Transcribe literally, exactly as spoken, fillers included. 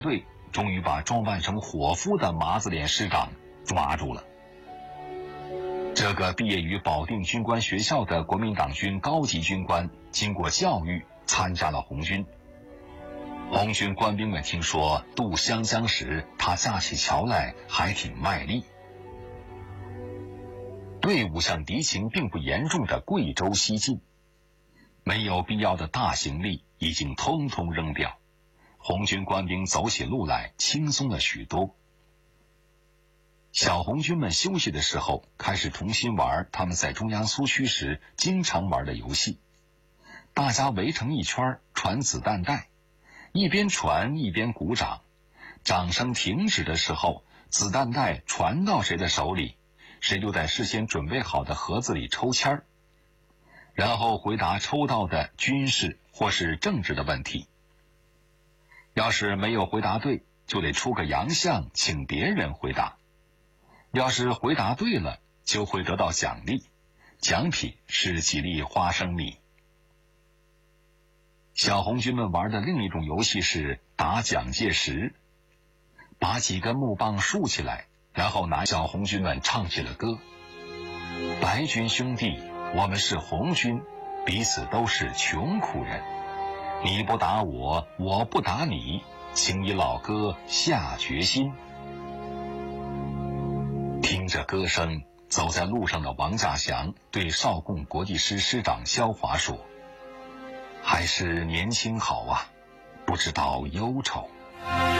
队终于把装扮成伙夫的麻子脸师长抓住了。这个毕业于保定军官学校的国民党军高级军官，经过教育参加了红军。红军官兵们听说渡湘江时，他架起桥来还挺卖力。队伍向敌情并不严重的贵州西进，没有必要的大行李已经通通扔掉，红军官兵走起路来轻松了许多。小红军们休息的时候，开始重新玩他们在中央苏区时经常玩的游戏。大家围成一圈传子弹带，一边传一边鼓掌，掌声停止的时候，子弹带传到谁的手里，谁就在事先准备好的盒子里抽签儿，然后回答抽到的军事或是政治的问题。要是没有回答对，就得出个洋相请别人回答。要是回答对了，就会得到奖励，奖品是几粒花生米。小红军们玩的另一种游戏是打蒋介石，把几根木棒竖起来，然后拿小红军们唱起了歌。白军兄弟，我们是红军，彼此都是穷苦人，你不打我，我不打你，请以老歌下决心。听着歌声，走在路上的王稼祥对少共国际师师长肖华说：“还是年轻好啊，不知道忧愁。”